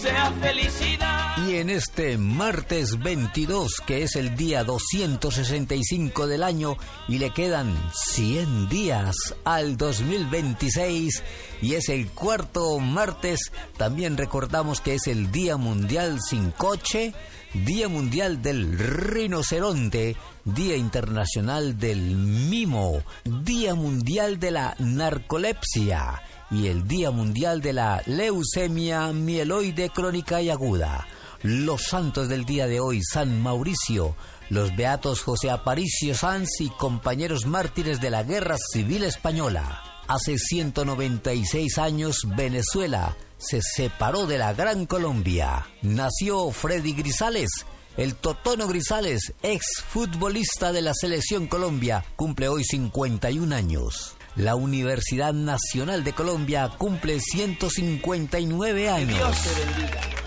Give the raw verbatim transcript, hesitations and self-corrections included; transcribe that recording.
sea felicidad. Y en este martes veintidós, que es el día doscientos sesenta y cinco del año, y le quedan cien días al dos mil veintiséis, y es el cuarto martes, también recordamos que es el Día Mundial Sin Coche, Día Mundial del Rinoceronte, Día Internacional del Mimo, Día Mundial de la Narcolepsia y el Día Mundial de la Leucemia Mieloide Crónica y Aguda. Los santos del día de hoy: San Mauricio, los beatos José Aparicio Sanz y compañeros mártires de la Guerra Civil Española. Hace ciento noventa y seis años Venezuela se separó de la Gran Colombia. Nació Freddy Grisales, el Totono Grisales, ex futbolista de la Selección Colombia, cumple hoy cincuenta y un años. La Universidad Nacional de Colombia cumple ciento cincuenta y nueve años. Que Dios te bendiga.